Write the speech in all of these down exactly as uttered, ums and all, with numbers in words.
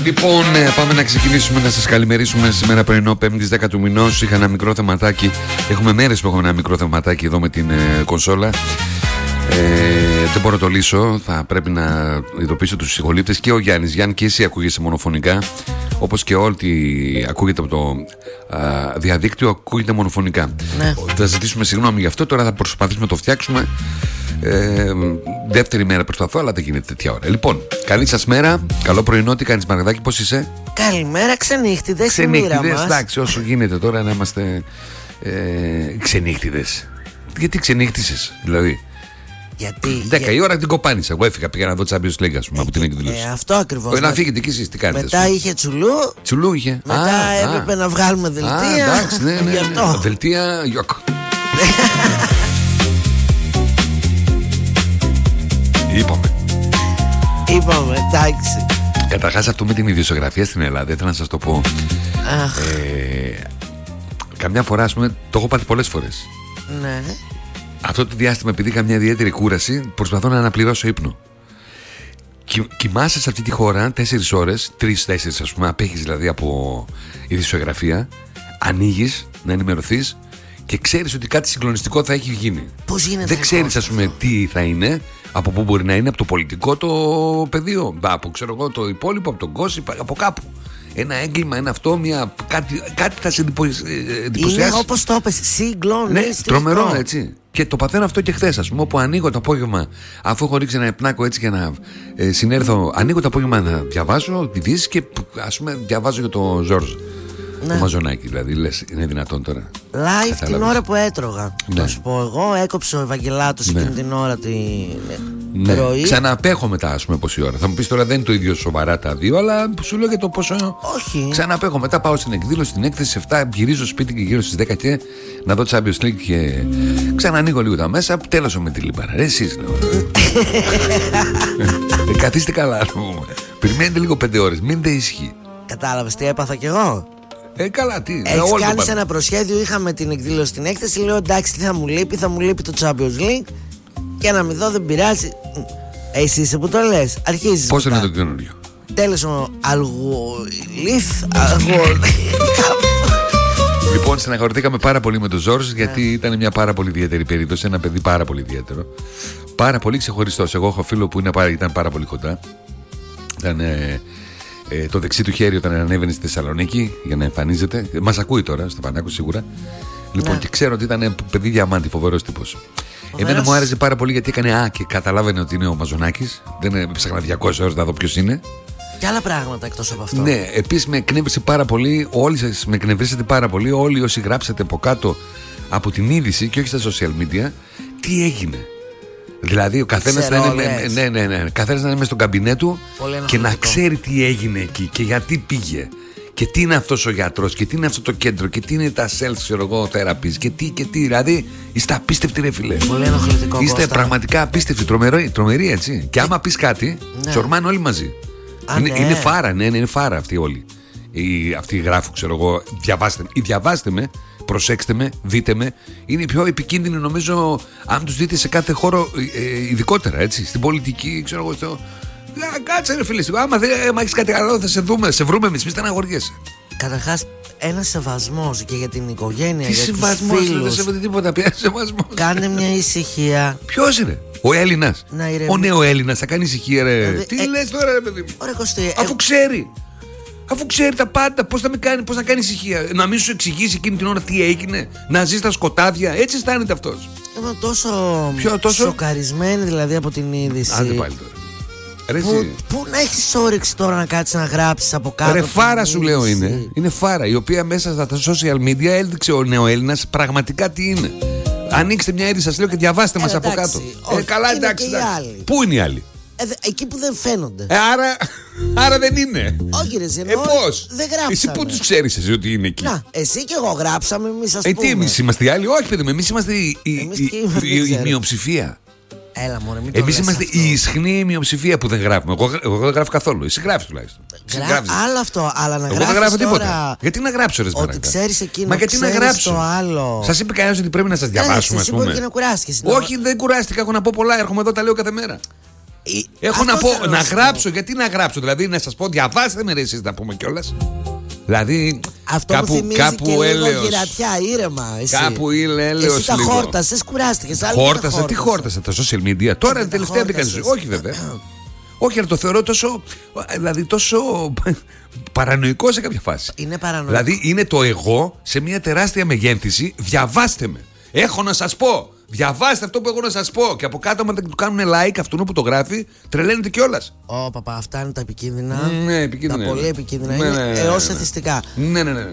Λοιπόν, πάμε να ξεκινήσουμε να σας καλημερίσουμε σήμερα πρωινό πέμπτη δέκα του μηνός. Είχα ένα μικρό θεματάκι. Έχουμε μέρες που έχουμε ένα μικρό θεματάκι εδώ με την ε, κονσόλα. Ε, δεν μπορώ να το λύσω. Θα πρέπει να ειδοποιήσω τους συγχολήπτες και ο Γιάννης. Γιάννη, και εσύ ακούγεσαι μονοφωνικά. Όπως και όλοι ακούγεται από το α, διαδίκτυο, ακούγεται μονοφωνικά. Ναι. Θα ζητήσουμε συγγνώμη γι' αυτό. Τώρα θα προσπαθήσουμε να το φτιάξουμε. Ε, δεύτερη μέρα προσπαθώ, αλλά δεν γίνεται τέτοια ώρα. Λοιπόν, καλή σας μέρα. Καλό πρωινό. Τι κάνεις, Μαργαδάκη, πώς είσαι? Καλημέρα, ξενύχτιδες. Ξενύχτιδες, εντάξει, όσο γίνεται τώρα να είμαστε ε, ξενύχτιδες. Γιατί ξενύχτησες, δηλαδή? Γιατί. δέκα για... η ώρα την κοπάνησα. Εγώ έφυγα, πήγα να δω Champions League, ας πούμε, από την εκδήλωση. Ε, αυτό ακριβώς. Ε, να φύγετε κι εσείς, τι κάνετε? Μετά είχε τσουλού. Τσουλού είχε. Μετά α, έπρεπε α. να βγάλουμε δελτία. Α, εντάξει, ναι, ναι, ναι, γι' αυτό. ναι. Δελτία, γιοκ. Είπαμε. Είπαμε, εντάξει. Καταρχάς, αυτό με την ιδιοσιογραφία στην Ελλάδα, ήθελα να σας το πω. Αχ. Ε, καμιά φορά, ας πούμε, το έχω πάθει πολλές φορές. Ναι. Αυτό το διάστημα, επειδή είχα μια ιδιαίτερη κούραση, προσπαθώ να αναπληρώσω ύπνο. Κι, κοιμάσαι σε αυτή τη χώρα τέσσερις ώρες, τρεις-τέσσερις ας πούμε, απέχεις δηλαδή από ειδησιογραφία, ανοίγεις να ενημερωθείς και ξέρεις ότι κάτι συγκλονιστικό θα έχει γίνει. Πώς γίνεται? Δεν ξέρεις, ας πούμε, τι θα είναι, από πού μπορεί να είναι, από το πολιτικό το πεδίο, από ξέρω εγώ το υπόλοιπο, από τον gossip, από κάπου. Ένα έγκλημα, ένα αυτό, μια, κάτι, κάτι θα σε εντυπωσιάσει. Είναι όπως το είπες, συγκλονιστικό. Ναι, τρομερό, έτσι. Και το παθαίνω αυτό και χθες, ας πούμε, όπου ανοίγω το απόγευμα, αφού έχω ρίξει ένα επνάκο έτσι για να ε, συνέρθω, ανοίγω το απόγευμα να διαβάζω ειδήσεις και ας πούμε διαβάζω για τον Ζόρζ. Ναι. Το Μαζονάκι, δηλαδή, λες, είναι δυνατόν τώρα? Live Κατάλαβες. την ώρα που έτρωγα. Ναι. Να σου πω, εγώ έκοψε ο Ευαγγελάτος Ναι. εκείνη την ώρα την Ναι. ροή. Ξαναπέχω μετά, ας πούμε, πόση ώρα. Θα μου πεις τώρα δεν είναι το ίδιο σοβαρά τα δύο, αλλά σου λέω για το πόσο. Όχι. Ξαναπέχω. Μετά πάω στην εκδήλωση, στην έκθεση σε επτά, γυρίζω σπίτι και γύρω στις δέκα και να δω Champions League και ξανανοίγω λίγο τα μέσα. Τέλος με τη λίμπαρα. Ρε, εσείς λέω. ε, καθίστε καλά, ας πούμε. Περιμένετε λίγο πέντε ώρες. Μην δεν ισχύει. Κατάλαβες τι έπαθα κι εγώ? Ε, καλά, τι. Έχεις κάνει ένα προσχέδιο, είχαμε την εκδήλωση στην έκθεση. Λέω εντάξει, τι θα μου λείπει, θα μου λείπει το Champions League. Και να μην δω, δεν πειράζει. Ε, εσύ είσαι που το λες. Αρχίζεις. Πώς είναι το καινούριο? Τέλος ο αλγολίθ. Αλγολίθ. Λοιπόν, στεναχωρηθήκαμε πάρα πολύ με τον Ζόρζ, γιατί ήταν μια πάρα πολύ ιδιαίτερη περίπτωση. Ένα παιδί πάρα πολύ ιδιαίτερο. Πάρα πολύ ξεχωριστός. Εγώ έχω φίλο που είναι, ήταν πάρα πολύ κοντά. Ήταν ε, ε, το δεξί του χέρι όταν ανέβαινε στη Θεσσαλονίκη για να εμφανίζεται. Μας ακούει τώρα, στο Πανάκο σίγουρα. Λοιπόν, Ναι. και ξέρω ότι ήταν παιδί διαμάντη, φοβερός τύπος. Εμένα μου άρεσε πάρα πολύ γιατί έκανε α και καταλάβαινε ότι είναι ο Μαζονάκης. Δεν έψαχνα διακόσιες ώρες να δω ποιος είναι. Και άλλα πράγματα εκτός από αυτό. Ναι, επίσης με εκνεύρισε πάρα πολύ. Όλοι σας με εκνευρίσατε πάρα πολύ. Όλοι όσοι γράψατε από κάτω από την είδηση και όχι στα social media, τι έγινε. Δηλαδή ο καθένας να είναι, με, ναι, ναι, ναι, καθένας να είναι μες στον καμπινέ του και να ξέρει τι έγινε εκεί και γιατί πήγε. Και τι είναι αυτός ο γιατρός και τι είναι αυτό το κέντρο και τι είναι τα cells, ξέρω εγώ, therapies και τι και τι. Δηλαδή είστε απίστευτοι, ρε φίλε. Πολύ ενοχλητικό. Είστε Κώστα. πραγματικά απίστευτοι, τρομεροί, τρομεροί, έτσι. Και άμα πεις κάτι, Ναι. τσορμάνε όλοι μαζί. Α, είναι, ναι. είναι φάρα, ναι, ναι, είναι φάρα αυτοί όλοι. Οι, αυτοί γράφουν, ξέρω εγώ, διαβάστε με. Ή διαβάστε με, προσέξτε με, δείτε με. Είναι οι πιο επικίνδυνοι, νομίζω, αν τους δείτε σε κάθε χώρο, ε, ειδικότερα, έτσι. Στην πολιτική, ξέρω εγώ, στο. Α, κάτσε, ρε φίλε, άμα δεν έχεις κάτι άλλο, θα σε δούμε, σε βρούμε εμείς, μη στεναχωριέσαι. Καταρχάς, ένα σεβασμός και για την οικογένεια, Τι για σεβασμός, τους δεν φίλους. σέβεται τίποτα πια, σεβασμός. Κάντε μια ησυχία. Ποιος είναι, ο Έλληνας? Να ηρεμεί. Ο νέο Έλληνας θα κάνει ησυχία, ρε. Δηλαδή, Τι ε, λες τώρα, ρε παιδί μου? Ωραία, Κωστή. Αφού ξέρει. Αφού ξέρει τα πάντα, πώς θα με κάνει, πώς θα κάνει ησυχία. Να μην σου εξηγήσει εκείνη την ώρα τι έγινε. Να ζει στα σκοτάδια. Έτσι αισθάνεται αυτός. Είμαι τόσο, Ποιο, τόσο? σοκαρισμένη δηλαδή από την είδηση. Άντε πάλι τώρα. Ρε, Πού, εσύ. πού να έχεις όρεξη τώρα να κάτσεις να γράψεις από κάτω? Ρε την φάρα σου λέω είδηση. είναι. Είναι φάρα η οποία μέσα στα social media έδειξε ο νεοέλληνας πραγματικά τι είναι. Ανοίξτε μια είδηση, σας λέω, και διαβάστε μας Ε, από εντάξει, κάτω. όχι, ε, καλά, είναι εντάξει, και οι εντάξει. άλλοι. Πού είναι οι άλλοι? Ε, δε- εκεί που δεν φαίνονται. Ε, άρα, άρα δεν είναι. Όχι ρε, Ε, εννοώ, πώς? δεν γράψαμε. Εσύ πού τους ξέρεις εσύ ότι είναι εκεί? Να, εσύ και εγώ γράψαμε, εμείς ας Ε, πούμε. τι εμείς είμαστε οι άλλοι? Όχι, παιδί μου, εμείς είμαστε η, η, Εμείς η- τι είμαστε, η- δεν η ξέρω. μειοψηφία. Έλα μωρέ, μην το Εμείς λες είμαστε αυτό. η ισχνή μειοψηφία που δεν γράφουμε. Εγώ, εγώ δεν γράφω καθόλου. Εσύ γράφεις τουλάχιστον. Εσύ Γρά... γράφεις. Άλλο αυτό, αλλά να Εγώ δεν γράφεις γράφω τώρα τίποτα. Γιατί να γράψω, ρε ότι Σπαράκα? ξέρεις εκείνο, Μα γιατί να ξέρεις γράψω? το άλλο. Σας είπε κανένας ότι πρέπει να σας διαβάσουμε, ας Εσύ μπορεί και πούμε? να κουράστηκες. Όχι, δεν κουράστηκα. Έχω να πω πολλά. Έρχομαι εδώ, τα λέω κάθε μέρα. Έχω να πω, να γράψω, γιατί να γράψω, δηλαδή να σας πω, διαβάστε με ρε εσείς να πούμε κιόλας. Δηλαδή, αυτό κάπου, μου θυμίζει κάπου και λίγο έλεος. Γυρατιά, ήρεμα. Εσύ. Κάπου είναι έλεος. Εσύ τα λίγο. χόρτασες, κουράστηκες. Χόρτασα, τι χόρτασα, τα social media. Τώρα τα τελευταία μπήκα. Όχι βέβαια. Όχι, αλλά το θεωρώ τόσο. Δηλαδή τόσο. Παρανοϊκό σε κάποια φάση. Είναι παρανοϊκό. Δηλαδή είναι το εγώ σε μια τεράστια μεγένθηση. Διαβάστε με. Έχω να σας πω. Διαβάστε αυτό που έχω να σας πω. Και από κάτω, άμα δεν του κάνουν like αυτόν που το γράφει, τρελαίνεται κιόλας. Ω, παπά, αυτά είναι τα επικίνδυνα. Ναι, επικίνδυνα. Τα πολύ επικίνδυνα. Ναι, είναι ναι, ναι, έως ναι, ναι. εθιστικά. Ναι, ναι, ναι.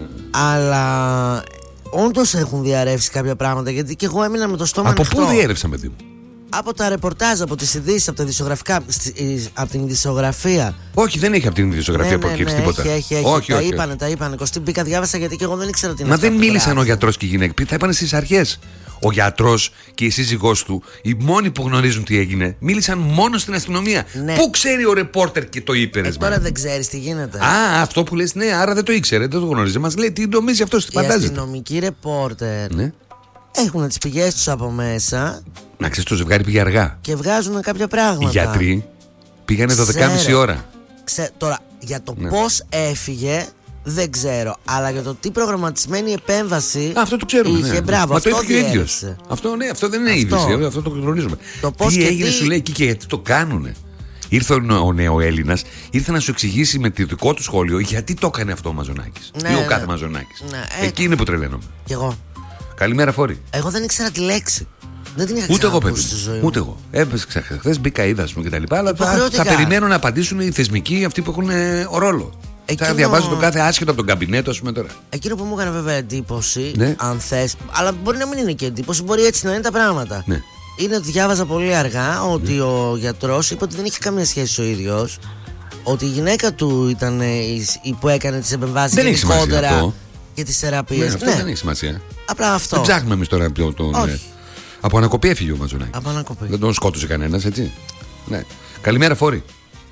Αλλά όντως έχουν διαρρεύσει κάποια πράγματα. Γιατί και εγώ έμεινα με το στόμα Από ανοιχτό. πού διέρευσα, παιδί μου? Από τα ρεπορτάζ, από τις ειδήσεις, από τα ειδησιογραφικά, από την ειδησιογραφία. Όχι, δεν έχει από την ειδησιογραφία Ναι, ναι, προκύψει ναι, τίποτα. έχει, έχει, έχει. Όχι, τα όχι, είπανε, όχι. τα είπανε. Κωστή, μπήκα, διάβασα γιατί και εγώ δεν ήξερα τι είναι. Μα αυτά δεν που μίλησαν ο γράφουν. γιατρός και η γυναίκα. Θα είπανε στις αρχές. Ο γιατρός και η σύζυγός του, οι μόνοι που γνωρίζουν τι έγινε, μίλησαν μόνο στην αστυνομία. Ναι. Πού ξέρει ο ρεπόρτερ και το είπε, Ε, ρε τώρα μάνα? δεν ξέρεις τι γίνεται. Α, αυτό που λες, ναι, άρα δεν το ήξερε, δεν το γνωρίζει. Μας λέει τι νομίζει αυτό, τι Οι φαντάζεται. αστυνομικοί ρεπόρτερ Ναι. έχουν τις πηγές τους από μέσα Να ξέρεις, το ζευγάρι πήγε αργά. και βγάζουν κάποια Οι πράγματα. γιατροί πήγανε δώδεκα και μισή Ξέρω. ώρα. Ξέ, τώρα, για το Ναι. πώς έφυγε δεν ξέρω. Αλλά για το τι προγραμματισμένη επέμβαση Α, αυτό το ξέρουμε. είχε, ναι. μπράβο, Μα το αυτό είπε και ο ίδιος. διέρευσε. Αυτό, ναι, αυτό δεν είναι Αυτό. είδηση, αυτό το γνωρίζουμε. Το πώς τι και έγινε, τι- σου λέει εκεί και γιατί το κάνουνε. Ήρθε ο, ο νεοέλληνας, ήρθε να σου εξηγήσει με το δικό του σχόλιο γιατί το έκανε αυτό ο Μαζονάκης. Ναι, Ή ο ναι. κάθε Μαζονάκης. Ναι, ε, Εκεί είναι που τρελαίνομαι. Κι εγώ. Καλημέρα, Φόρη. Εγώ δεν ήξερα τη λέξη. Δεν την είχα Ούτε εγώ, ξανακούσει παιδί. στη ζωή μου. Ούτε εγώ. Έπεσα χθε, μπήκα, είδα μου κτλ. Αλλά θα, Υποχρεωτικά. θα περιμένω να απαντήσουν οι θεσμικοί, αυτοί που έχουν ε, ρόλο. Εκείνο- Θα διαβάζω τον κάθε άσχετο από τον καμπινέτο, α πούμε τώρα. Εκείνο που μου έκανε βέβαια εντύπωση, Ναι. αν θες, αλλά μπορεί να μην είναι και εντύπωση, μπορεί έτσι να είναι τα πράγματα. Ναι. Είναι ότι διάβαζα πολύ αργά ότι ο γιατρός είπε ότι δεν είχε καμία σχέση ο ίδιος. Ότι η γυναίκα του ήταν ε, η, η που έκανε τις επεμβάσεις Δεν έχει σημασία γενικότερα αυτό. και τις Ναι, θεραπείες. αυτό δεν έχει σημασία. Απλά αυτό. Δεν ψάχνουμε εμεί τώρα ποιο τον. Όχι. ε, Από ανακοπή έφυγε ο Μαζονάκης. Από ανακοπή. Δεν τον σκότωσε κανένας, έτσι. Ναι. Καλημέρα, Φόρη.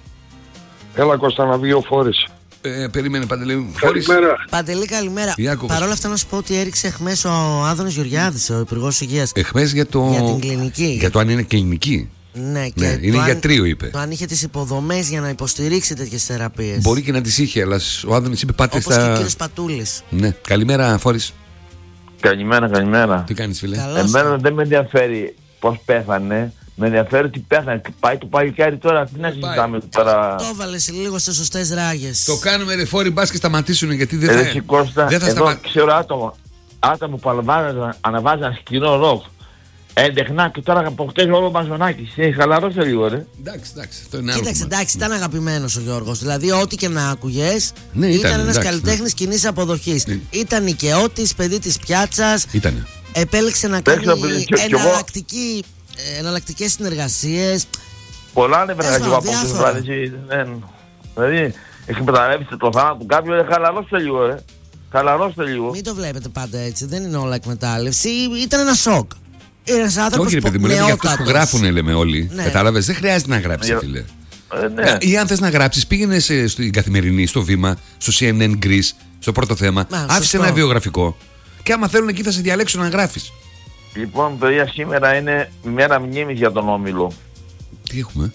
Έλα Κώστα να βγει ο Φόρης. Ε, περίμενε, Παντελή. Φόρης. Καλημέρα. Παντελή, καλημέρα. Γεια, Κώκος. Παρ' όλα αυτά, να σου πω ότι έριξε εχμές ο Άδωνης Γεωργιάδης, ο Υπουργός Υγείας. Εχμές για το. Για την κλινική. Για το αν είναι κλινική. Ναι, και Ναι, είναι το αν- γιατρείο, είπε. Το αν είχε τις υποδομές για να υποστηρίξει τέτοιες θεραπείες. Μπορεί και να τις είχε, αλλά ο Άδωνης είπε πάτε Όπως και ο στα. κύριος Πατούλης. Ναι. Καλημέρα, Φόρης. Καλημέρα, καλημέρα. Τι κάνεις, φίλε. Καλώς. Εμένα δεν με ενδιαφέρει πώς πέθανε. Με ενδιαφέρει ότι πέθανε. Πάει το παλικάρι τώρα. Τι να συζητάμε τώρα. Το έβαλες λίγο στις σωστές ράγες. Το κάνουμε, ρε Φόρη, μπας και σταματήσουν γιατί δεν Εδώ θα. και Κώστα, δεν θα εδώ σταμα... ξέρω άτομο, άτομο που αναβάζαν, αναβάζαν σκηνό ροκ. Έντεχνα και τώρα από χτες όλο Μαζονάκης. Ε, χαλαρώστε λίγο ρε. Εντάξει, εντάξει. Αυτό είναι άλλο Κοίταξε, κομμάτι. εντάξει, ήταν αγαπημένος ο Γιώργος. Δηλαδή, ό,τι και να άκουγες, Ναι, ήταν, ήταν ένας εντάξει, καλλιτέχνης κοινής αποδοχής. Ναι. Ήταν οικειώτης, παιδί της πιάτσας. Ήτανε. Επέλεξε να Πες κάνει το, παιδί, και- κι εγώ. εναλλακτική, ε, εναλλακτικές συνεργασίες. Πολλά νεύρα Πες και εγώ μου, από το διάφορα. βράδυ. Δηλαδή, έχει μετανεύσει το θάνατο του κάποιου. Ε, χαλαρώστε λίγο ρε. Χαλαρώστε λίγο. Μην το βλέπετε πάντα έτσι, δεν είναι όλα εκμετάλλευση. Ήταν ένα σοκ. Είναι ένας άνθρωπος Όχι, ρε παιδί μου, λέμε για αυτούς που νεότατος. γράφουν, λέμε όλοι. Ναι. Κατάλαβες, δεν χρειάζεται να γράψει, Για- φίλε. Ε, ναι. Ή αν θες να γράψεις, πήγαινε σε- στην καθημερινή, στο Βήμα, στο σι εν εν Greece, στο πρώτο θέμα. Α, Άφησε σωστό. ένα βιογραφικό. Και άμα θέλουν εκεί θα σε διαλέξουν να γράφεις. Λοιπόν, παιδιά, σήμερα είναι μέρα μνήμης για τον Όμιλο. Τι έχουμε.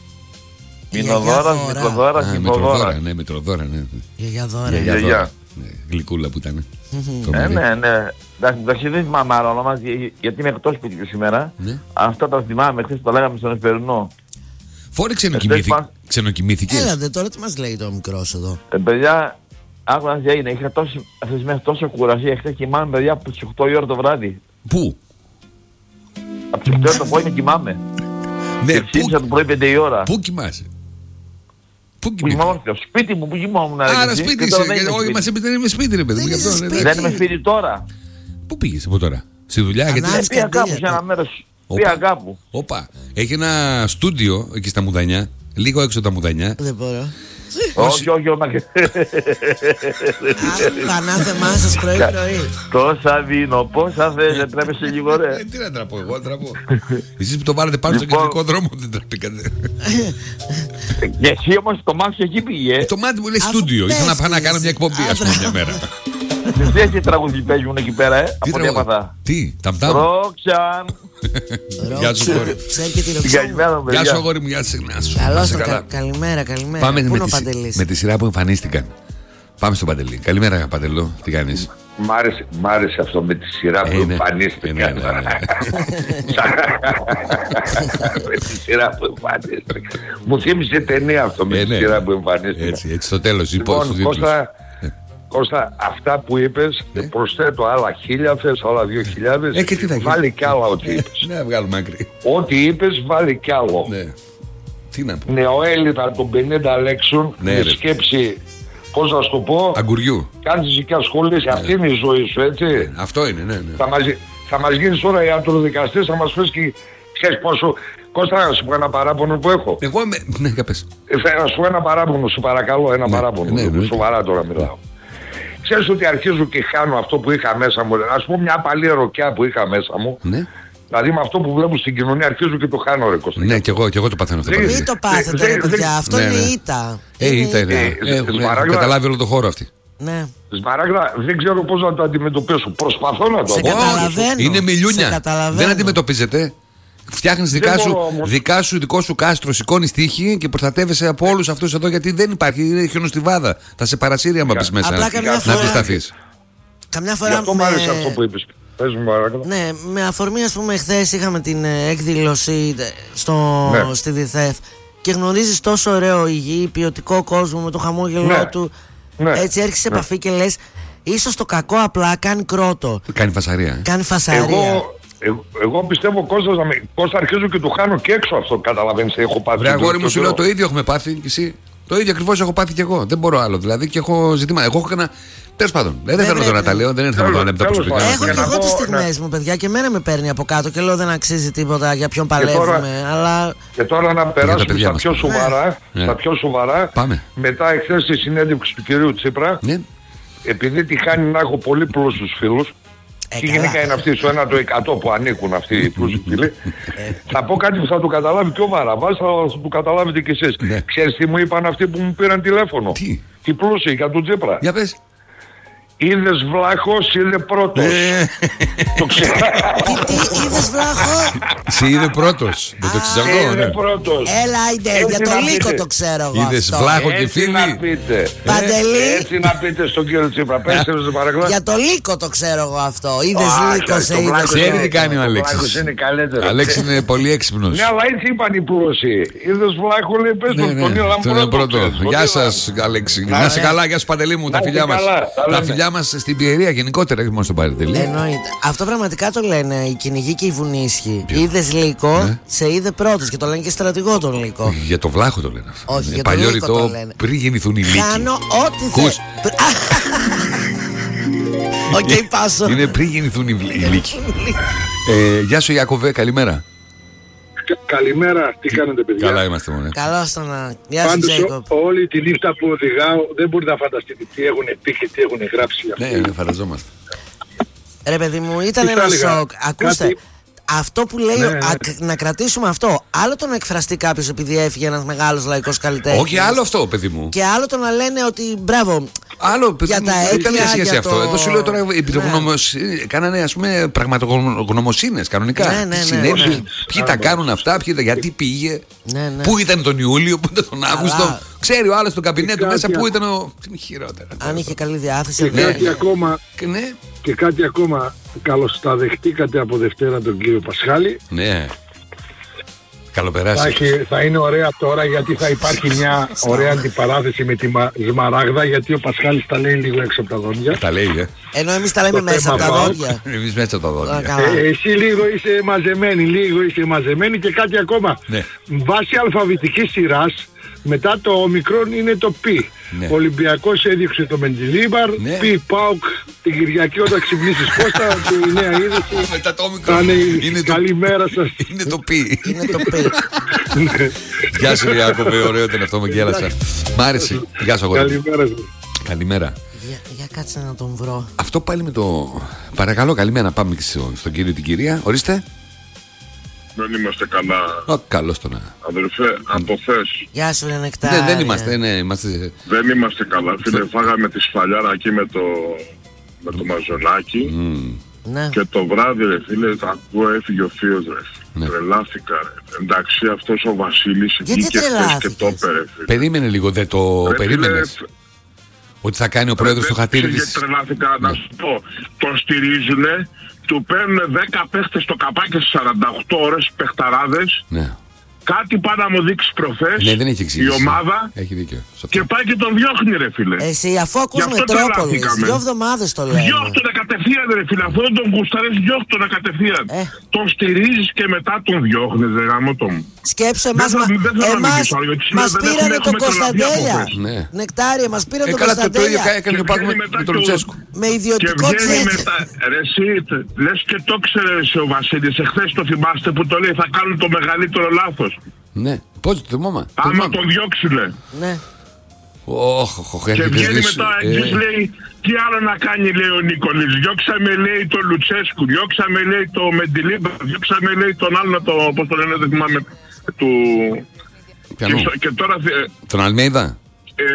Η Μηνοδόρας, γιαγιά Δώρα. Μικροδόρας, Α, Μετροδόρα, Υποδόρας. ναι, Μετροδόρα, ναι. Η γιαγιά Δώρα. Για- Γιαγιά γιαγιά. Δώρα. Ναι, γλυκούλα που ήταν. Το Ε, μερί. ναι, ναι. Εντάξει, εντάξει, δεν θυμάμαι άλλο όνομα, για- γιατί είμαι εκτός σπιτιού σήμερα. Ναι. Αυτά τα θυμάμαι, χθες το λέγαμε στον Εσπερινό. Φόρη Ε, ξενοκοιμήθη- πας- ξενοκοιμήθηκες. Έλατε τώρα, τι μας λέει το μικρός εδώ. Ε, παιδιά, άκουνα τι έγινε. Είχα τόση, αυτές τις μέρες τόσο κουρασία. Χθες κοιμάμαι, παιδιά, από τις οκτώ η ώρα το βράδυ. Πού. Από τις οκτώ η ώρα το πρωί με κοιμάμαι. Ναι, Και πού, ξύπνησα το πρωί πέντε η ώρα. πού κοιμάσαι. Πού Που κοιμήθηκες. κοιμόμαστε, στο σπίτι μου που κοιμόμουν. ρε, Άρα εσύ. σπίτι Και τώρα είσαι. δεν είμαι Όχι, σπίτι. μας είπε δεν είμαι σπίτι, ρε παιδί μου. Δεν γι' αυτό, είσαι ναι, σπίτι. ναι. Δεν είμαι σπίτι τώρα. Πού πήγες από τώρα. Στη δουλειά, γιατί. Ανάβεις Ε, πήγα καντήλια, κάπου σε ένα τι. μέρος. Όπα. Πήγα κάπου. Όπα. Έχει ένα στούντιο εκεί στα Μουδανιά. Λίγο έξω από τα Μουδανιά. Δεν μπορώ. Όχι, όχι, όχι. Πανάθεμά σας πρωί-πρωί. Τόσα δίνω, πόσα θες, δεν τρέπεσαι λίγο ρε. Ε, τι να τραπώ, εγώ να τραπώ. Εσείς που το βάλετε πάνω στο Λοιπόν. κεντρικό δρόμο δεν τραπήκατε. Και εσύ όμως το μάξι εκεί πήγε. Το μάτι μου λέει Αφού στούντιο. Ήθελα να πάω να πέφτεις. κάνω μια εκπομπή, Α, ας πούμε, μια μπράβο. μέρα. Τι έχει τραγούδι παίζουν εκεί πέρα, ε, από ό,τι έπαθα. Τι, ταμτάμ. Ρόξαν. Γεια σου, αγόρι. Γεια σου, αγόρι μου, γεια σου. Καλώς τον, καλημέρα, καλημέρα. Πάμε με τη σειρά που εμφανίστηκαν. Πάμε στον Παντελή. Καλημέρα, Παντελό, τι κάνεις? Μ' άρεσε, μ' άρεσε αυτό με τη σειρά που εμφανίστηκαν. Με τη σειρά που εμφανίστηκαν. Μου θύμισε ταινία αυτό με τη σειρά που εμφανίστηκαν. Έτσι, έτσι, στο τέλος. Λοιπόν, Κώστα, Κώστα, αυτά που είπες, προσθέτω άλλα χίλια, θες άλλα δύο χιλιάδες, βάλει κι άλλα ό,τι είπες. Ναι, βγάλουμε άκρη. Ό,τι είπες, βάλει κι άλλο. Τι να πω. Νεοέλληνα των πενήντα λέξεων, με σκέψη. Πώς να σου το πω, Αγκουριού. Κάνεις ζητικά σχολές, ναι. Αυτή είναι η ζωή σου, έτσι. Ναι, αυτό είναι, ναι, ναι. Θα μας, θα μας γίνεις τώρα ιατροδικαστής, θα μας πες και ξέρεις πόσο. Κώστα, να σου πω ένα παράπονο που έχω. Εγώ με. Ναι, για πες. Θα να σου πω ένα παράπονο, σου παρακαλώ, ένα ναι, παράπονο. Ναι, ναι, ναι. Σοβαρά τώρα μιλάω. Ξέρεις ότι αρχίζω και χάνω αυτό που είχα μέσα μου. Να σου πω μια παλή ροκιά που είχα μέσα μου. Ναι. Δηλαδή με αυτό που βλέπω στην κοινωνία αρχίζω και το χάνω, ρε Κώστα. Ναι, και εγώ, και εγώ το παθαίνω αυτό. Μην το πάθετε, ρε παιδιά, αυτό είναι ήττα. Ε, ήττα είναι. Καταλάβει όλο το χώρο αυτή. Ναι. Σμαράγδα, δεν ξέρω πώς να το αντιμετωπίσω. Προσπαθώ να το αντιμετωπίσω. Είναι μιλιούνια. Δεν αντιμετωπίζετε. Φτιάχνεις δικά σου, δικά σου δικό σου κάστρο, σηκώνεις τείχη και προστατεύεσαι από όλους αυτούς εδώ γιατί δεν υπάρχει. Είναι χιονοστιβάδα. Θα σε παρασύρει άμα πεις μέσα να αντισταθείς. Καμιά φορά. Αυτό μου άρεσε αυτό που είπες. Ναι, με αφορμή ας πούμε χθες είχαμε την εκδήλωση στο, ναι. στη ΔΙΘΕΦ και γνωρίζεις τόσο ωραίο υγιή, ποιοτικό κόσμο με το χαμόγελό ναι. του. Ναι. Έτσι έρχεσαι σε ναι. επαφή και λες ίσως το κακό απλά κάνει κρότο. Κάνει φασαρία. Ε. Κάνει φασαρία. Εγώ, εγώ, εγώ πιστεύω Κώστας, Κώστα αρχίζω και το χάνω και έξω αυτό, καταλαβαίνεις, έχω πάθει. Βρε αγόρι μου, σου λέω το ίδιο έχουμε πάθει και εσύ. Το ίδιο ακριβώς έχω πάθει και εγώ. Δεν μπορώ άλλο. Δηλαδή και έχω ζητήματα. Εγώ έχω κανένα. Τέλος πάντων, δεν, δεν θέλω τώρα να τα λέω, δεν έρθω να το ανέβει προσωπικά. Έχω και εγώ τις στιγμές μου, παιδιά, και εμένα με παίρνει από κάτω και λέω δεν αξίζει τίποτα για ποιον παλεύουμε. Τώρα, αλλά... Και τώρα να περάσουμε στα πιο σοβαρά. Ναι. Στα πιο σοβαρά. Πάμε. Μετά εχθές στη συνέντευξη του κυρίου Τσίπρα, ναι. επειδή τη χάνει να έχω πολύ πλούσιους φίλους. Ε, και γενικά είναι αυτοί στο ένα το εκατό που ανήκουν αυτοί οι πλούσιοι φίλοι. Θα πω κάτι που θα το καταλάβει και ο Βαραβάς, θα το καταλάβετε κι εσείς. Ναι. Ξέρεις τι μου είπαν αυτοί που μου πήραν τηλέφωνο? Τι? Τι πλούσιοι για τον Τσίπρα. Για πες. Είδες βλάχος, είδε πρώτος. Το ξέρω. Τι, είδες βλάχο? Σε είδε πρώτος. Δεν το ξέρεις αυτό? Είδε πρώτος. Έλα, ide, για το Λύκο το ξέρω εγώ. Είδες βλάχο και φίλοι. Έτσι να πείτε. Παντελή. Έτσι να πείτε στον κύριο Τσίπρα. Πέστε με παρακαλώ. Για το Λύκο το ξέρω εγώ αυτό. Είδες Λύκο, σε είδες. Ξέρει τι κάνει ο Αλέξης. Ο Αλέξης είναι πολύ έξυπνος. Ναι, αλλά έτσι είπαν οι πλούσιοι. Είδες βλάχο, λέει, πες τον πρώτο. Γεια σας, Αλέξη. Να είσαι καλά, γεια σου Παντελή μου, τα φιλιά μας. Τα φιλιά μας στην Πιερία γενικότερα, όχι μόνο στον Παντελή. Εννοείται. Αυτό πραγματικά το λένε οι κυνηγοί και οι βουνίσχοι. Είδες Λύκο, ναι. σε είδε πρώτος και το λένε και στρατηγό τον Λύκο. Για το βλάχο το λένε αυτό. Όχι, για το Λύκο το λένε. Πριν γεννηθούν οι Λύκοι. Κάνω ό,τι θέλω. Οκ, πάσω. Είναι πριν γεννηθούν οι Λύκοι. Γεια σου Ιάκωβε, καλημέρα. Καλημέρα, τι κάνετε παιδιά? Καλά είμαστε μόνο. Καλώς το να. Γεια σου Τζέικοπ. Όλη τη νύχτα που οδηγάω δεν μπορείτε να φανταστείτε τι έχουν πει και τι έχουν γράψει. Ναι, ναι, φανταζόμαστε. Ρε παιδί μου, ήταν ένα σοκ. Ακούστε, κάτι... αυτό που λέει, ναι, ναι. Α, να κρατήσουμε αυτό. Άλλο το να εκφραστεί κάποιος επειδή έφυγε ένας μεγάλος λαϊκός καλλιτέχνης. Όχι, άλλο αυτό, παιδί μου. Και άλλο το να λένε ότι μπράβο. Άλλο, παιδί για μου, τα δεν έχει σχέση αυτό. Το... Εδώ σου λέω τώρα, επειδή ναι. κάνανε ας πούμε πραγματογνωμοσύνες κανονικά. Ναι, ναι, τι ναι, ναι, ναι. Ποιοι τα κάνουν αυτά, ποιοι, γιατί πήγε, ναι, ναι. πού ήταν τον Ιούλιο, πού ήταν τον Αύγουστο. Ξέρει ο άλλος στο καμπινέτο μέσα πού ήταν ο. Τι χειρότερα. Αν είχε καλή διάθεση. Και κάτι ακόμα. Και κάτι ακόμα, καλώς τα δεχτήκατε από Δευτέρα τον κύριο Πασχάλη. Ναι. Καλοπεράσει. Θα, έχει, θα είναι ωραία τώρα γιατί θα υπάρχει μια ωραία αντιπαράθεση με τη Σμαράγδα γιατί ο Πασχάλης τα λέει λίγο έξω από τα δόντια. Τα λέει, ε. Ενώ εμείς τα λέμε μέσα από τα δόντια. Εμείς μέσα από τα δόντια. Ε, εσύ λίγο είσαι μαζεμένη, λίγο είσαι μαζεμένη και κάτι ακόμα. Ναι. Βάσει αλφαβητικής σειράς, μετά το ομικρόν είναι το π. Ναι. Ο Ολυμπιακός έδιωξε το Μεντιλίμπαρ, ναι. Π, ΠΑΟΚ την Κυριακή όταν ξυπνήσεις Κώστα και η νέα είδηση. Μετά το ομικρόν είναι το... Καλημέρα σας. Είναι το π. Είναι το π. Γεια σου Ιάκωβε, ωραίο ήταν αυτό, με γέλασα. Μ' άρεσε. Γεια σου αγόρι. Καλημέρα. Καλημέρα. Για, για κάτσε να τον βρω. Αυτό πάλι με το... Παρακαλώ, καλημέρα, πάμε στο, στον κύριο την κυρία. Ορίστε. Δεν είμαστε καλά. Ω, καλώς το να. Αδερφέ, από θες. Γεια σου ρε Νεκτάρια. Ναι, δεν είμαστε, ναι, είμαστε... Δεν είμαστε καλά. Φίλε, φάγαμε τη σφαλιάρα εκεί με το... με το Μαζονάκι. Mm. Ναι. Και το βράδυ, ρε φίλε, ακούω, έφυγε ο θείος, ρε. Ναι. Τρελάθηκα, ρε. Εντάξει, αυτός ο Βασίλης βγήκε χθες και το έπαιρε, φίλε. Περίμενε λίγο, δεν το ρε, περίμενες. Φίλε, ότι θα κάνει ο πρόεδρος του Χατήρι της... Τρελάθηκα, να σου πω. Τον στηρίζουνε, του παίρνουν δέκα παίχτες στο καπάκι σε σαράντα οκτώ ώρες, παιχταράδες. Ναι. Κάτι πάει να μου δείξει προφές, ναι, δεν έχει εξήγηση. Η ομάδα έχει δίκιο, και πάει και τον διώχνει, ρε φίλε. Εσύ αφού ακούς Μετρόπολης, δυο εβδομάδες το λέμε. Διώχτονα κατευθείαν, ρε φίλε, αφού δεν τον γουστάρες, διώχτονα κατευθείαν. Ε. Τον στηρίζεις και μετά τον διώχνεις, ρε γάμο το μου. Σκέψε εμάς, μα, εμάς μας πήρανε τον Κωνσταντέλια. Ναι. Νεκτάρια, μας πήρανε τον Κωνσταντέλια. Το ίδιο έκανε το Πάκο με τον Λουτσέσκου. Με ιδιωτικό τσέτσι. Ρε εσύ, λες και το ξέρεις ο Βασίλης, εχθές το θυμάστε που το λέει, θα κάνουν το μεγαλύτερο λάθος. Ναι, πώς το θυμόμαι. Άμα τον διώξουνε. Ναι. Και βγαίνει μετά εξής, λέει, τι άλλο να κάνει, λέει ο Νίκολης. Διώξαμε, λέει, τον Λουτσέσκου, διώξαμε, λέει, το Μεντιλίμπα, διώξαμε, λέει, τον άλλο, το, πώς το λένε, δεν θυμάμαι, του... Πιανού. Και, και τώρα... Τον Αλμέιδα. Ε,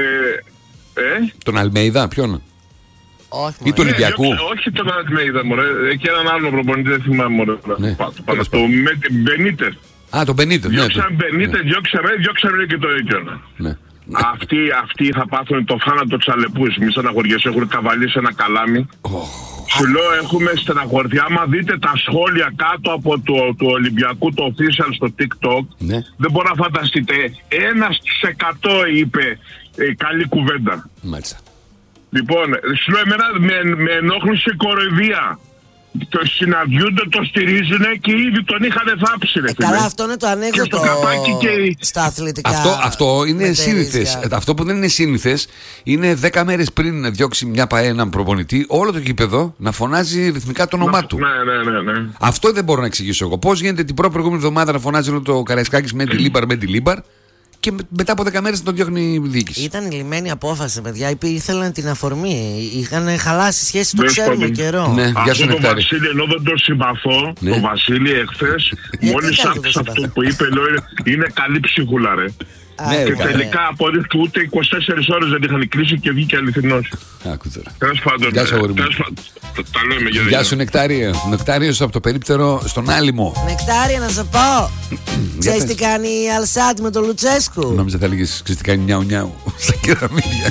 ε? Τον Αλμέιδα, ποιον? Όχι, ή του Ολυμπιακού. Ε, όχι τον Αλμέιδα, μωρέ, και έναν άλλο προπονητή, δεν θυμάμαι, μωρέ. Ναι. Πάνω στο Μπενίτες. Α, τον Μπενίτες, ναι. Διώξαμε Μπενίτες, διώξαμε, διώξαμε και το ίδιο. Ναι. Αυτοί, αυτοί θα πάθουν το θάνατο της αλεπούς. Μη στεναχωριέσαι, έχουν καβαλήσει ένα καλάμι. Oh. Σου λέω, έχουμε στεναχωρηθεί. Άμα δείτε τα σχόλια κάτω από το, το Ολυμπιακού, το official στο TikTok, ναι. Δεν μπορώ να φανταστείτε. Ένας στους εκατό είπε ε, καλή κουβέντα. Μάλιστα. Λοιπόν, σου λέω, εμένα με, με ενόχλησε κοροϊδία. Το συναντιούνται, το στηρίζουν και ήδη τον είχαν θάψει. Ε, καλά, αυτό είναι το ανέκδοτο και... στα αθλητικά. Αυτό, αυτό είναι σύνηθες. Αυτό που δεν είναι σύνηθες είναι δέκα μέρες πριν να διώξει μια ΠΑΕ έναν προπονητή, όλο το γήπεδο να φωνάζει ρυθμικά το όνομά του. Ναι, ναι, ναι, ναι. Αυτό δεν μπορώ να εξηγήσω εγώ. Πώς γίνεται την πρώτη εβδομάδα να φωνάζει όλο το Καραϊσκάκης με τη Λίμπαρ, με τη Λίμπαρ. Και μετά από δέκα μέρες να τον διώχνει η διοίκηση. Ήταν η λυμμένη απόφαση, παιδιά. Ήθελαν την αφορμή. Είχαν χαλάσει σχέση, το ξέρουμε καιρό. Ναι, αυτό το Βασίλη, ενώ δεν το συμπαθώ, ναι. Το Βασίλη εχθές, μόλις άκουσα αυτό που είπε, λέω, είναι καλή ψυχούλα, ρε. Ναι, και καλά, τελικά αποδείχθηκε ούτε είκοσι τέσσερις ώρες δεν είχαν κλείσει και βγήκε αληθινός. Άκου τώρα. Τέλος πάντων. Γεια σου, αγόρι μου. Τα λέμε για Γεια σου, Νεκτάριο. Νεκτάριος από το περίπτερο στον Άλυμο. Νεκτάριο, να σε πω. Ξέρεις τι κάνει η Αλσάτ με τον Λουτσέσκου? Νόμιζα θα έλεγες, ξέρεις τι κάνει νιάου νιάου στα κεραμίδια.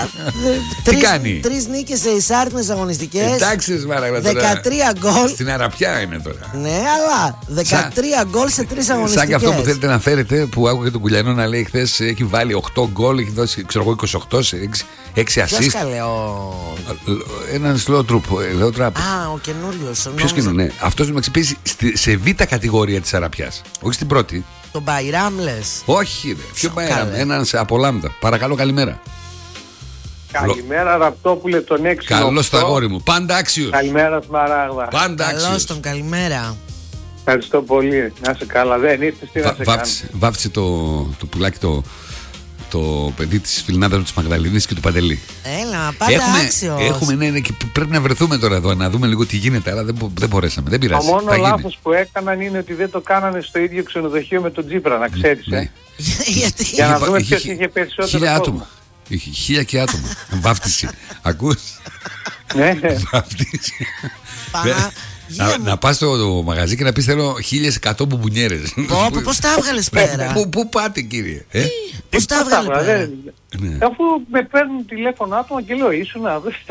Τι κάνει? Τρεις νίκες σε εισάρτηνες αγωνιστικές. Εντάξει, μάρα, δεκατρία γκολ. Στην Αραπιά είναι τώρα. Ναι, αλλά δεκατρία γκολ σε τρεις αγωνιστικές. Σαν και αυτό που θέλετε να φέρετε, που άκουγε τον Κουλιανό να λέει χθες, έχει βάλει οκτώ γκολ, έχει δώσει ξέρω εγώ είκοσι οκτώ σε έξι assist. Ποιος καλέ, ο... Ένας Λότρουπ. Α, ο καινούριος. Ποιος καινούριο, ναι. Αυτός με ξυπήσει σε β' κατηγορία της Αραπιάς. Όχι στην πρώτη. Τον Μπαϊράμ λες? Όχι, ρε. Ποιο Μπαϊράμ? Ένας από Λάμδα. Παρακαλώ, καλημέρα. Καλημέρα, Ραπτόπουλε, τον έξι. Καλώς το αγόρι μου. Πάντα άξιος. Καλημέρα, Σμαράγδα. Πάντα άξιος. Καλώς τον, καλημέρα. Ευχαριστώ πολύ. Να είσαι καλά. Δεν ήρθες, τι να σε κάνει. Βάφτισε το, το πουλάκι το, το παιδί της Φιλνάδας της Μαγδαληνής και του Παντελή. Έλα, πάντα έχουμε, άξιος. Έχουμε, ναι, ναι, και πρέπει να βρεθούμε τώρα εδώ, να δούμε λίγο τι γίνεται, αλλά δεν, δεν μπορέσαμε, δεν πειράζει. Το μόνο λάθος που έκαναν είναι ότι δεν το κάνανε στο ίδιο ξενοδοχείο με τον Τζίπρα, να ξέρεις. Ναι. Ε. Γιατί? Για να δούμε ποιος είχε περισσότερο χίλια άτομα. Είχε χίλια και άτομα. Βάφτιση. Ακούς? Ναι. Βάφτιση. Να, να πας στο μαγαζί και να πεις θέλω χίλιες εκατό μπουμπουνιέρες. Πω, πώς τα έβγαλες πέρα? Πού πάτε, κύριε? Πώς τα έβγαλες πέρα? Αφού με παίρνουν τηλέφωνο άτομα και λέω ήσουν.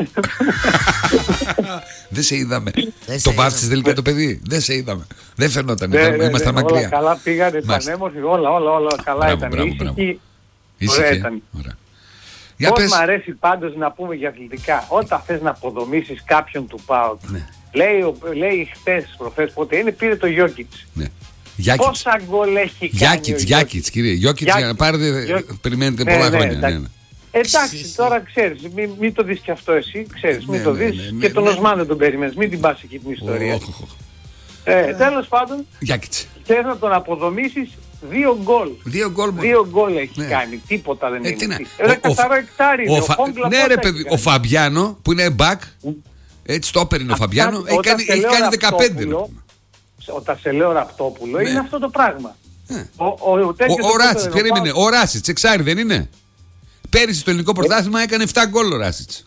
Δεν σε είδαμε. Το βάφτισες τελικά το παιδί? Δεν σε είδαμε. Δεν φαινόταν. Ήμασταν μακριά. Όλα καλά πήγανε, πανέμορφοι, όλα, όλα, όλα καλά ήταν. Ωραία ήταν. Πώς μ' αρέσει πάντως να πούμε για αθλητικά, όταν θες να αποδομήσεις κάποιον του ΠΑΟΚ, λέει, λέει χτες προχθές πότε είναι, πήρε το Γιόκιτς. Ναι. Πόσα γκολ έχει κάνει Γιάκιτς, Γιάκιτς κύριε, Γιόκιτς για να πάρετε, Γιώκητς. Περιμένετε ναι, πολλά ναι, χρόνια. Ναι, ναι. Εντάξει, τώρα ξέρεις, μην, μην το δεις κι αυτό εσύ, ξέρεις, μην ναι, το δεις ναι, ναι, και ναι, τον ναι. Οσμάν δεν τον περιμένεις, μην την πας εκεί την ιστορία. Oh, oh, oh. Ε, τέλος πάντων, θες να τον αποδομήσεις. Δύο γκολ. Δύο γκολ, Δύο γκολ έχει ναι. κάνει. Τίποτα δεν ε, είναι. Ένα καθαρό εκτάρι. Ο, Φα... ναι, ρε παιδί, ο Φαμπιάνο που είναι back, έτσι το όπερ είναι ο Φαμπιάνο, έχει κάνει, έχει κάνει δεκαπέντε. Όταν σε λέω Ραπτόπουλο, ναι. είναι αυτό το πράγμα. Ναι. Ο, ο, ο, ο, ο Ράσιτς, περίμενε. Ο Ράσιτς, εξάρι δεν είναι? Πέρυσι στο ελληνικό πρωτάθλημα έκανε επτά γκολ ο Ράσιτς.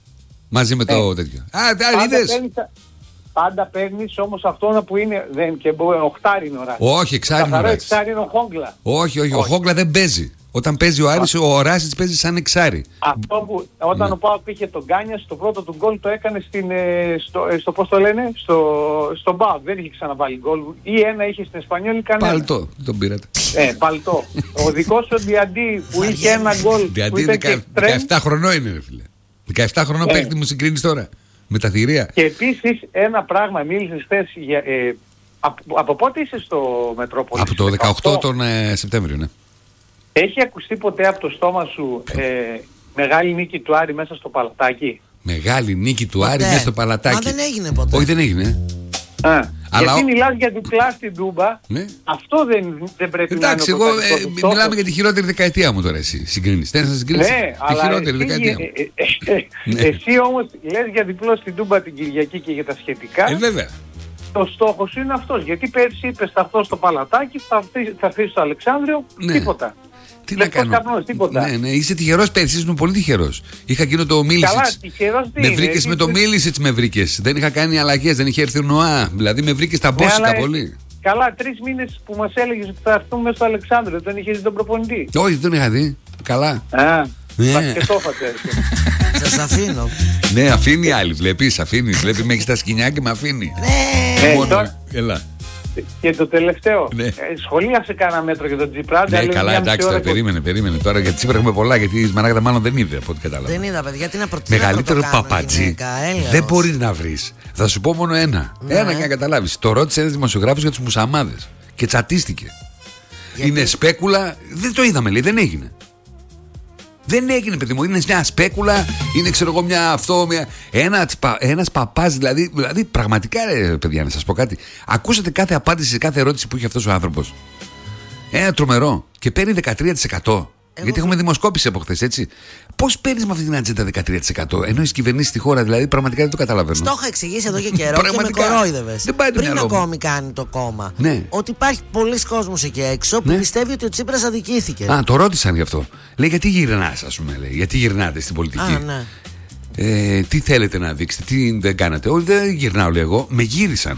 Μαζί με το ε. τέτοιο. Α, τα είδες. Πάντα παίρνεις όμως αυτόν που είναι. Δεν, και οχτάρι είναι ο Ράσιτς. Όχι, εξάρι είναι ο Ράσιτς. Εξάρι είναι ο Χόγκλα. Όχι, όχι, όχι, ο Χόγκλα δεν παίζει. Όταν παίζει ο Άρης, ο Ράσιτς παίζει σαν εξάρι. Αυτό που όταν ναι. ο ΠΑΟΚ είχε τον Γκάνια, στο πρώτο του γκολ το έκανε στην, στο, στο πώς το λένε, στο, στο ΠΑΟΚ. Δεν είχε ξαναβάλει γκολ. Ή ένα είχε στην Εσπανιόλ ή κανένα. Παλτό, τον πήρατε. Ε, παλτό. Ο δικός ο Διαντή που είχε ένα γκολ. Διαντή δεκαεπτά χρονών είναι, ρε φίλε. δεκαεπτά χρονών ε. παίχτη μου συγκρίνεις τώρα. Με τα θηρία. Και επίσης ένα πράγμα, μίλησες χθες για... Ε, από, από πότε είσαι στο Μετρόπολη? Από το δεκαοκτώ τον ε, Σεπτέμβριο, ναι. Έχει ακουστεί ποτέ από το στόμα σου ε, μεγάλη νίκη του Άρη μέσα στο Παλατάκι? Μεγάλη νίκη του Άρη μέσα στο Παλατάκι. Μα δεν έγινε ποτέ. Όχι, δεν έγινε. Α, αλλά γιατί ο... μιλάς για διπλά στην Τούμπα, ναι. Αυτό δεν, δεν πρέπει. Εντάξει, να είναι. Εντάξει, εγώ ε, μιλάμε για τη χειρότερη δεκαετία μου τώρα εσύ συγκρίνεις. Θέλεις να συγκρίνεις ναι, τη χειρότερη εσύ, δεκαετία μου. Ε, ε, ε, ναι. Εσύ όμως λες για διπλό στην Τούμπα την Κυριακή και για τα σχετικά. Ε, βέβαια. Το στόχος είναι αυτός. Γιατί πέρσι είπες θα έρθω στο Παλατάκι, θα αφήσεις στο Αλεξάνδριο, ναι. Τίποτα. Τι να κάνω. Καπνός, ναι, ναι, είσαι τυχερός πέρσι, ήσουν πολύ τυχερός. Είχα εκείνο το Μίλισιτς. Με βρήκες με το Μίλισιτς, με βρήκες. Δεν είχα κάνει αλλαγές, δεν είχε έρθει ο Νοά. Δηλαδή με βρήκες τα μπόσικα πολύ. Καλά, τρεις μήνες που μας έλεγες ότι θα έρθουμε στο Αλεξάνδριο, δεν είχες δει τον προπονητή. Όχι, δεν τον είχα δει. Καλά. Α, ναι. Και το είχατε. Σας αφήνω. Ναι, αφήνει άλλη, βλέπεις, αφήνει. Βλέπει μέχρι τα σκοινιά και με αφήνει. Ναι. Μόνο, έλα. Και το τελευταίο, ναι. ε, σχολίασε κάνα μέτρο για τον Τσίπρα. Ναι, καλά, εντάξει, τώρα, περίμενε, περίμενε. Τώρα για Τσίπρα έχουμε πολλά, γιατί η Σμαράγδα μάλλον δεν είδε από ό,τι κατάλαβα. Δεν είδα, παιδιά, τι να προτείνω. Μεγαλύτερο παπατζή δεν μπορεί να βρει. Θα σου πω μόνο ένα. Ναι. Ένα για να καταλάβει. Το ρώτησε ένα δημοσιογράφο για του μουσαμάδες και τσατίστηκε. Γιατί? Είναι σπέκουλα, δεν το είδαμε, λέει, δεν έγινε. Δεν έγινε, παιδί μου, είναι μια σπέκουλα, είναι ξέρω εγώ μια αυτό, μια... Ένα, ένας παπάς, δηλαδή, δηλαδή πραγματικά ρε παιδιά, να σας πω κάτι. Ακούσατε κάθε απάντηση σε κάθε ερώτηση που είχε αυτός ο άνθρωπος. Ένα τρομερό και παίρνει δεκατρία τοις εκατό. Εγώ... Γιατί έχουμε δημοσκόπηση από χθες, έτσι. Πώς παίρνεις με αυτή την ατζέντα δεκατρία τοις εκατό ενώ έχεις κυβερνήσει τη χώρα, δηλαδή πραγματικά δεν το καταλαβαίνω. Στο έχω εξηγήσει εδώ και καιρό και με κορόιδευες. Πριν ακόμη κάνει το κόμμα. Ναι. Ότι υπάρχει πολλοί κόσμος εκεί έξω που ναι. πιστεύει ότι ο Τσίπρας αδικήθηκε. Α, το ρώτησαν γι' αυτό. Λέει γιατί γυρνάς, ας πούμε, λέει. Γιατί γυρνάτε στην πολιτική. Α, ναι. ε, τι θέλετε να δείξετε, τι δεν κάνατε. Όχι, δεν γυρνάω, λέει εγώ. Με γύρισαν.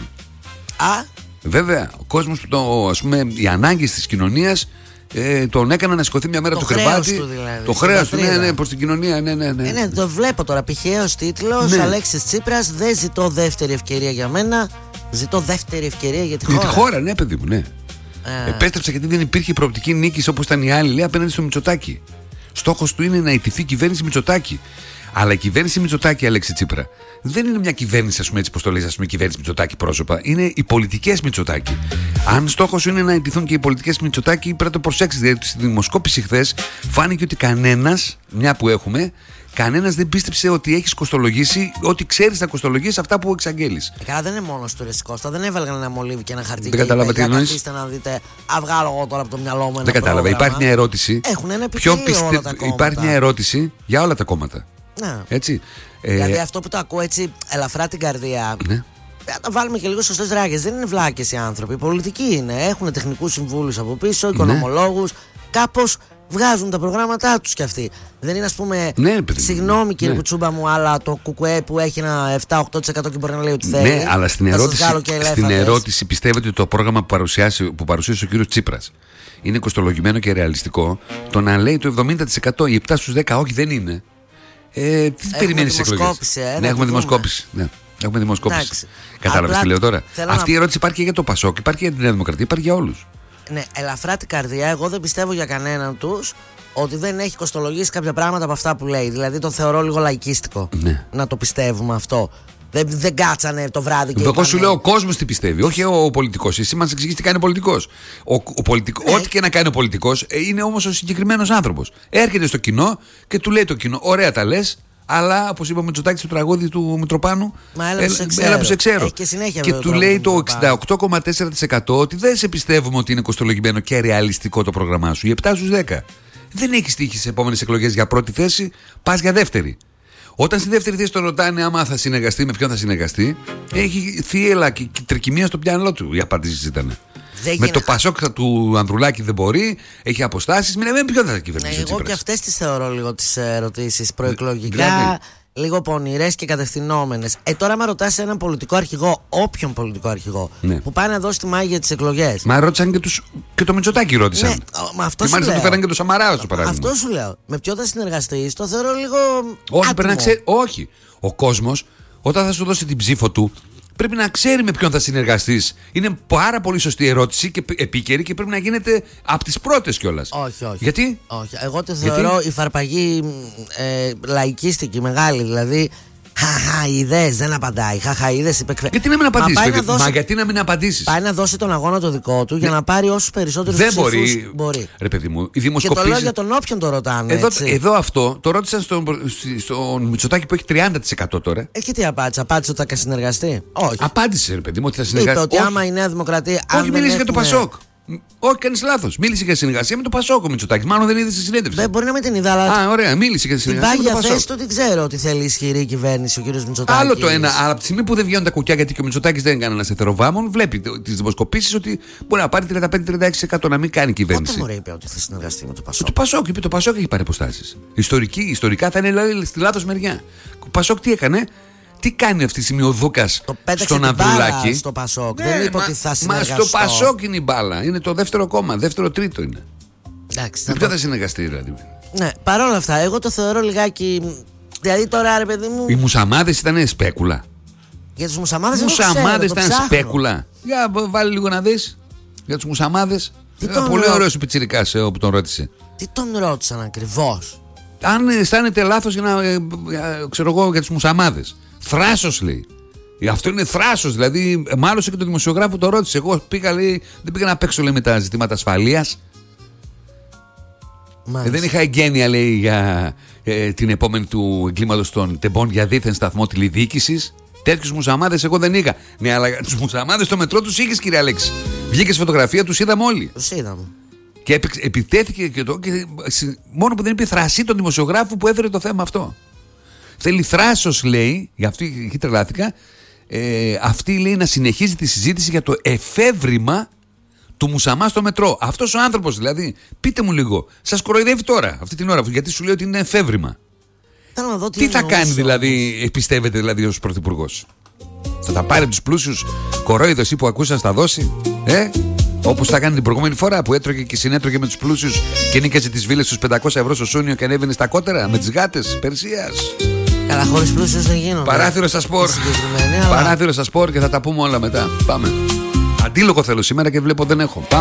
Α. Βέβαια, ο κόσμος, το, ας πούμε, οι ανάγκες της κοινωνίας. Ε, τον έκανα να σηκωθεί μια μέρα το το κρεβάτι. Του δηλαδή, το χρέος του, ναι, ναι, προς την κοινωνία, ναι, ναι, ναι. Ε, ναι, το βλέπω τώρα. Πηχαίος τίτλος, ναι. Αλέξης Τσίπρας, δεν ζητώ δεύτερη ευκαιρία για μένα. Ζητώ δεύτερη ευκαιρία για τη χώρα. Για τη χώρα, ναι, παιδί μου, ναι. Ε. Επέστρεψα γιατί δεν υπήρχε προοπτική νίκης όπως ήταν οι άλλοι, λέει, απέναντι στο Μητσοτάκη. Στόχος του είναι να ιτηθεί η κυβέρνηση Μητσοτάκη. Αλλά η κυβέρνηση Μητσοτάκη, Αλέξη Τσίπρα, δεν είναι μια κυβέρνηση, ας πούμε, έτσι πως το λες, ας πούμε, κυβέρνηση Μητσοτάκη πρόσωπα. Είναι οι πολιτικές Μητσοτάκη. Αν στόχος είναι να ιτηθούν και οι πολιτικές Μητσοτάκη, πρέπει να το προσέξεις. Δηλαδή, στη δημοσκόπηση χθες φάνηκε ότι κανένας, μια που έχουμε, κανένας δεν πίστεψε ότι έχεις κοστολογήσει, ότι ξέρεις να κοστολογήσεις αυτά που εξαγγέλεις. Ε, καλά, δεν είναι μόνο του Ρε Κώστα, δεν έβαλαν ένα μολύβι και ένα χαρτί. Δεν κατάλαβα τι εννοείς. Καθίστε να δείτε, αυγάλω εγώ τώρα από το μυαλό μου ένα δεν κατάλαβα. πρόγραμμα. Υπάρχει μια ερώτηση. Έχουν ένα επιχείρημα πιστε... όλα τα κόμματα. Υπάρχει μια ερώτηση για όλα τα κόμματα. Ναι. Έτσι. Δηλαδή ε... αυτό που το ακούω έτσι ελαφρά την καρδιά. Ναι. Να τα βάλουμε και λίγο σωστές ράγες. Δεν είναι βλάκες οι άνθρωποι. Πολιτικοί είναι. Έχουν τεχνικούς συμβούλους από πίσω, οικονομολόγους. Ναι. Κάπως βγάζουν τα προγράμματά τους κι αυτοί. Δεν είναι, ας πούμε. Ναι, συγγνώμη κύριε ναι. Κουτσούμπα μου, αλλά το κουκουέ που έχει ένα επτά με οκτώ τοις εκατό και μπορεί να λέει ότι θέλει. Ναι, αλλά στην ερώτηση, στην ερώτηση πιστεύετε ότι το πρόγραμμα που, που παρουσίασε ο κύριος Τσίπρας είναι κοστολογημένο και ρεαλιστικό. Το να λέει το εβδομήντα τοις εκατό ή επτά στους δέκα όχι δεν είναι. Ε, τι περιμένεις στις εκλογές. Ε, ναι, έχουμε δημοσκόπηση. Ναι. Έχουμε δημοσκόπηση. Κατάλαβες τι λέω τώρα. Αυτή η ερώτηση υπάρχει και για το Πασόκ, υπάρχει και για τη Νέα Δημοκρατία, υπάρχει για όλους. Ναι, ελαφρά την καρδιά. Εγώ δεν πιστεύω για κανέναν τους ότι δεν έχει κοστολογήσει κάποια πράγματα από αυτά που λέει. Δηλαδή τον θεωρώ λίγο λαϊκίστικο. Ναι. Να το πιστεύουμε αυτό. Δεν, δεν κάτσανε το βράδυ και. Εγώ σου λέω ο κόσμος τι πιστεύει, όχι ο, ο πολιτικός. Εσύ μας εξηγείς τι κάνει ο πολιτικός. Ο, ο πολιτικ... ναι. Ό,τι και να κάνει ο πολιτικός είναι όμως ο συγκεκριμένος άνθρωπος. Έρχεται στο κοινό και του λέει το κοινό: ωραία τα λες, αλλά όπως είπαμε Μητσοτάκη στο τραγούδι του Μητροπάνου, μα έλα που σε ξέρω. Έλα που σε ξέρω. Και, και του λέει το εξήντα οκτώ κόμμα τέσσερα τοις εκατό ότι δεν σε πιστεύουμε ότι είναι κοστολογημένο και ρεαλιστικό το πρόγραμμά σου. Οι επτά στους δέκα. Δεν έχεις τύχει στις επόμενες εκλογές για πρώτη θέση, πας για δεύτερη. Όταν στη δεύτερη θέση τον ρωτάνε άμα θα συνεργαστεί, με ποιον θα συνεργαστεί, έχει θύελα και τρικυμία στο πιάνο του. Οι απαντήσεις ήταν. Με γίνα... το Πασόκ του Ανδρουλάκη δεν μπορεί, έχει αποστάσεις. Με ποιον θα κυβερνήσει. Ναι, εγώ και αυτές τις θεωρώ λίγο τις ερωτήσεις προεκλογικά. Δηλαδή... λίγο πονηρές και κατευθυνόμενες. Ε, τώρα, άμα ρωτάς έναν πολιτικό αρχηγό, όποιον πολιτικό αρχηγό, ναι. που πάει να δώσει τη μάχη για τις εκλογές. Μα ρώτησαν και, τους, και το Μητσοτάκη ρώτησαν. Ναι, μα αυτό και μάλιστα του φέραν και το Σαμαρά, στο παράδειγμα. Αυτό σου λέω. Με ποιον θα συνεργαστείς, το θεωρώ λίγο. Όχι, πρέπει να ξέρει. Όχι. Ο κόσμος, όταν θα σου δώσει την ψήφο του, πρέπει να ξέρει με ποιον θα συνεργαστείς. Είναι πάρα πολύ σωστή ερώτηση και επίκαιρη και πρέπει να γίνεται από τις πρώτες κιόλας. Όχι, όχι. Γιατί? Όχι. Εγώ το θεωρώ Γιατί? υφαρπαγή ε, λαϊκίστικη, μεγάλη. Δηλαδή, χαχα, ιδέες δεν απαντάει. Χαχα, ιδέες υπεκφε... Γιατί να μην απαντήσεις, Μα, παιδί, δώσει... Μα γιατί να μην απαντήσεις. Πάει να δώσει τον αγώνα το δικό του, ναι, για να πάρει όσους περισσότερους δεν ψήφους μπορεί. μπορεί. Ρε παιδί μου, οι δημοσκοπήσεις... Και το λέω για τον όποιον το ρωτάνε. Εδώ, έτσι. εδώ αυτό το ρώτησαν στον, στον Μητσοτάκη που έχει τριάντα τοις εκατό τώρα. Έχει τι απάντησε, απάντησε ότι θα συνεργαστεί. Όχι. Απάντησε, ρε παιδί μου, ότι θα συνεργαστεί. Είπε ότι άμα η Νέα Δημοκρατία. Όχι, μίλησε για το Πασόκ. Όχι, κάνεις λάθος. Μίλησε για συνεργασία με το Πασόκ ο Μητσοτάκης. Μάλλον δεν είδε στη συνέντευξη. Δεν μπορεί να μην την είδα, αλλά. Α, ωραία, μίλησε για συνεργασία. Την πάγια θέση του ότι ξέρω ότι θέλει ισχυρή κυβέρνηση ο κύριος Μητσοτάκης. Άλλο το ένα. Αλλά από τη στιγμή που δεν βγαίνουν τα κουκιά, γιατί και ο Μητσοτάκης δεν είναι κανένα εθεροβάμων, βλέπει τις δημοσκοπήσεις ότι μπορεί να πάρει τριάντα πέντε με τριάντα έξι τοις εκατό να μην κάνει κυβέρνηση. Πότε μου είπε ότι θα συνεργαστεί με το Πασόκ. Το Πασόκ είπε, το Πασόκ έχει πάρει αποστάσεις. Ιστορικά θα είναι στη λάθος μεριά. Ο Πασόκ τι έκανε? Τι κάνει αυτή τη στιγμή ο Δούκας στον Ανδρουλάκη? Στο Πασόκ. Ναι, δεν είπε μα, ότι θα συνεργαστεί. Μα στο Πασόκ είναι η μπάλα. Είναι το δεύτερο κόμμα. Δεύτερο τρίτο είναι. Εντάξει. Με ποιο θα συνεργαστεί δηλαδή? Ναι, παρόλα αυτά, εγώ το θεωρώ λιγάκι. Δηλαδή τώρα, ρε παιδί μου. Οι μουσαμάδες ήταν σπέκουλα. Για τους μουσαμάδες Οι μουσαμάδες ήταν σπέκουλα. Για βάλει λίγο να δεις. Για τους μουσαμάδες. Ήταν πολύ ρω... ωραίος ο πιτσιρικάς όπου τον ρώτησε. Τι τον ρώτησαν ακριβώς? Αν αισθάνεται λάθος για να. Ξέρω εγώ, για τους μουσαμάδες. Θράσος λέει. Αυτό είναι θράσος. Δηλαδή, μάλωσε και το δημοσιογράφο που το ρώτησε. Εγώ πήγα, λέει, δεν πήγα να παίξω, λέει, με τα ζητήματα ασφαλείας. Ε, δεν είχα εγγένεια, λέει, για ε, την επόμενη του εγκλήματος των τεμπών για δίθεν σταθμό τηλεδιοίκησης. Τέτοιους μουσαμάδες εγώ δεν είχα. Ναι, αλλά τους μουσαμάδες στο μετρό τους είχες, κύριε Αλέξη. Βγήκε φωτογραφία, τους είδαμε όλοι. Τους είδαμε. Και επιτέθηκε και το. Και, μόνο που δεν είπε θρασί τον δημοσιογράφο που έφερε το θέμα αυτό. Θέλει θράσος, λέει, για αυτή εκεί τρελάθηκα, ε, αυτή λέει να συνεχίζει τη συζήτηση για το εφεύρημα του μουσαμά στο μετρό. Αυτός ο άνθρωπος δηλαδή, πείτε μου λίγο, σας κοροϊδεύει τώρα, αυτή την ώρα, γιατί σου λέει ότι είναι εφεύρημα. Τι, τι θα κάνει δηλαδή, πιστεύετε δηλαδή ως πρωθυπουργός? Θα τα πάρει τους πλούσιους κορόιδος ή που ακούσαν θα δώσει, ε? Όπως θα κάνει την προηγούμενη φορά που έτρωγε και συνέτρωγε με τους πλούσιους και νίκαζε τις βίλες στους πεντακόσια ευρώ στο Σούνιο και ανέβαινε στα κότερα με τις γάτες Περσίας. Καλά, χωρίς πλούσιους δεν γίνονται. Παράθυρο στα σπορ. Αλλά... Παράθυρο στα σπορ και θα τα πούμε όλα μετά. Πάμε. Αντίλογο θέλω σήμερα και βλέπω δεν έχω. Πάμε.